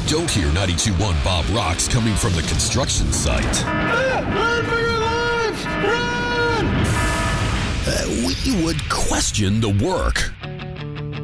Don't hear 92.1 Bob Rocks coming from the construction site. Run for your lives! Run! We would question the work.